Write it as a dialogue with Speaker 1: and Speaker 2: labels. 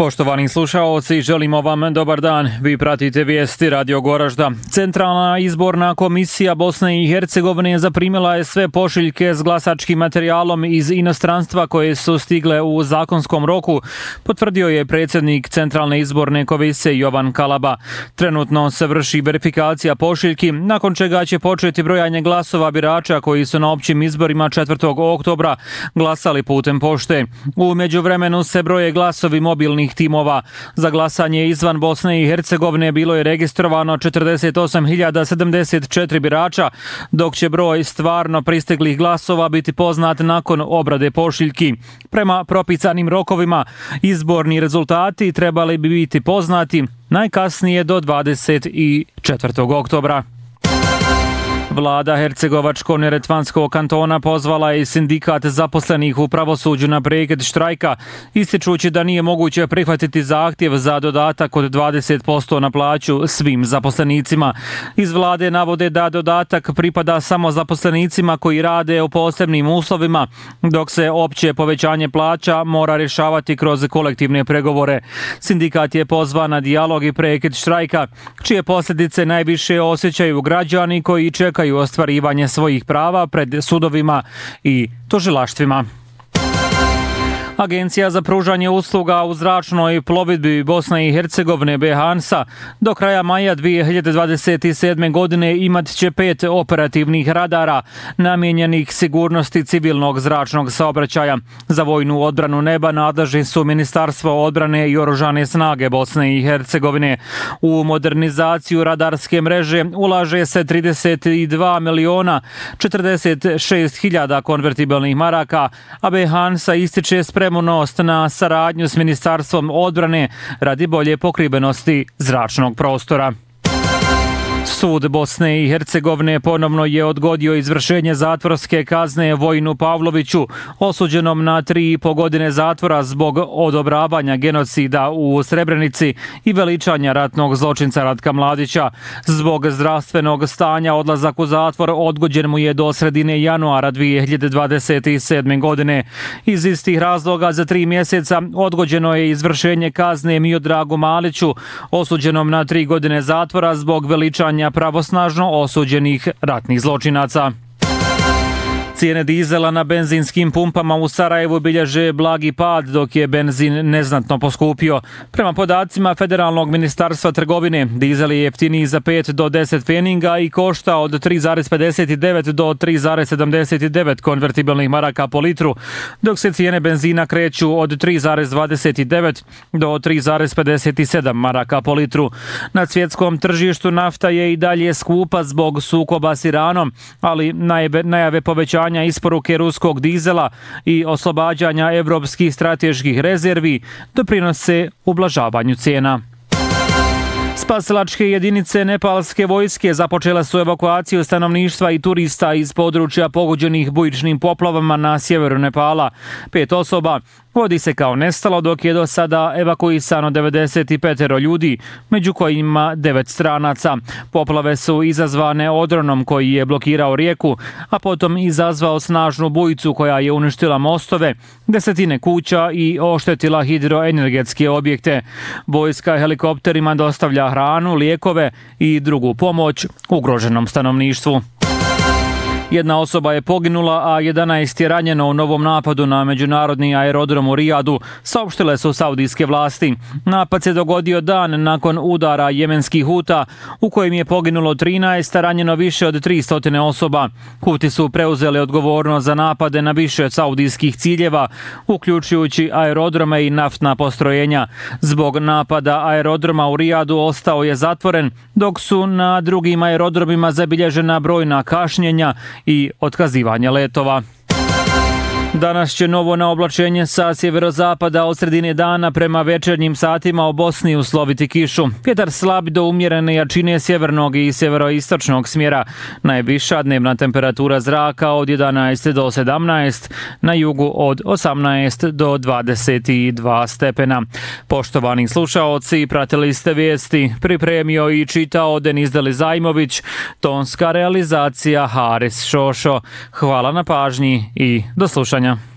Speaker 1: Poštovani slušaoci, želimo vam dobar dan. Vi pratite vijesti Radio Goražda. Centralna izborna komisija Bosne i Hercegovine zaprimila je sve pošiljke s glasačkim materijalom iz inostranstva koje su stigle u zakonskom roku, potvrdio je predsjednik Centralne izborne komisije Jovan Kalaba. Trenutno se vrši verifikacija pošiljki, nakon čega će početi brojanje glasova birača koji su na općim izborima 4. oktobra glasali putem pošte. U međuvremenu se broje glasovi mobilnih timova. Za glasanje izvan Bosne i Hercegovine bilo je registrovano 48.074 birača, dok će broj stvarno pristiglih glasova biti poznat nakon obrade pošiljki. Prema propisanim rokovima, izborni rezultati trebali bi biti poznati najkasnije do 24. oktobra. Vlada Hercegovačko-neretvanskog kantona pozvala je sindikat zaposlenih u pravosuđu na prekid štrajka, ističući da nije moguće prihvatiti zahtjev za dodatak od 20% na plaću svim zaposlenicima. Iz vlade navode da dodatak pripada samo zaposlenicima koji rade u posebnim uslovima, dok se opće povećanje plaća mora rješavati kroz kolektivne pregovore. Sindikat je pozvan na dijalog i prekid štrajka, čije posljedice najviše osjećaju građani koji čekaju ostvarivanje svojih prava pred sudovima i tužilaštvima. Agencija za pružanje usluga u zračnoj plovidbi Bosne i Hercegovine BHANSA do kraja maja 2027. godine imat će 5 operativnih radara namijenjenih sigurnosti civilnog zračnog saobraćaja. Za vojnu odbranu neba nadležni su Ministarstvo odbrane i Oružane snage Bosne i Hercegovine. U modernizaciju radarske mreže ulaže se 32.046.000 konvertibilnih maraka, a BHANSA ističe spremnost na saradnju s Ministarstvom odbrane radi bolje pokrivenosti zračnog prostora. Sud Bosne i Hercegovine ponovno je odgodio izvršenje zatvorske kazne Vojinu Pavloviću, osuđenom na 3,5 godine zatvora zbog odobravanja genocida u Srebrenici i veličanja ratnog zločinca Ratka Mladića. Zbog zdravstvenog stanja odlazak u zatvor odgođen mu je do sredine januara 2027. godine. Iz istih razloga za 3 mjeseca odgođeno je izvršenje kazne Miodragu Maliću, osuđenom na 3 godine zatvora zbog veličanja pravosnažno osuđenih ratnih zločinaca. Cijene dizela na benzinskim pumpama u Sarajevu bilježe blagi pad, dok je benzin neznatno poskupio. Prema podacima Federalnog ministarstva trgovine, dizel je jeftiniji za 5 do 10 pfeninga i košta od 3,59 do 3,79 konvertibilnih maraka po litru, dok se cijene benzina kreću od 3,29 do 3,57 maraka po litru. Na svjetskom tržištu nafta je i dalje skupa zbog sukoba s Iranom, ali najave povećanja isporuke ruskog dizela i oslobađanja evropskih strateških rezervi doprinose ublažavanju cijena. Spasilačke jedinice nepalske vojske započele su evakuaciju stanovništva i turista iz područja pogođenih bujičnim poplavama na sjeveru Nepala. 5 osoba vodi se kao nestalo, dok je do sada evakuisano 95 ljudi, među kojima 9 stranaca. Poplave su izazvane odronom koji je blokirao rijeku, a potom izazvao snažnu bujicu koja je uništila mostove, desetine kuća i oštetila hidroenergetske objekte. Vojska helikopterima dostavlja hranu, lijekove i drugu pomoć ugroženom stanovništvu. 1 osoba je poginula, a 11 je ranjeno u novom napadu na međunarodni aerodrom u Rijadu, saopštile su saudijske vlasti. Napad se dogodio dan nakon udara jemenskih Huta, u kojem je poginulo 13, a ranjeno više od 300 osoba. Huti su preuzeli odgovornost za napade na više saudijskih ciljeva, uključujući aerodrome i naftna postrojenja. Zbog napada aerodroma u Rijadu ostao je zatvoren, dok su na drugim aerodromima zabilježena brojna kašnjenja i otkazivanje letova. Danas će novo naoblačenje sa sjeverozapada od sredine dana prema večernjim satima u Bosni usloviti kišu. Vjetar slab do umjerene jačine sjevernog i sjeveroistočnog smjera. Najviša dnevna temperatura zraka od 11 do 17, na jugu od 18 do 22 stepena. Poštovani slušaoci, pratili ste vijesti, pripremio i čitao Denis Delizajmović, tonska realizacija Haris Šošo. Hvala na pažnji i do slušanja.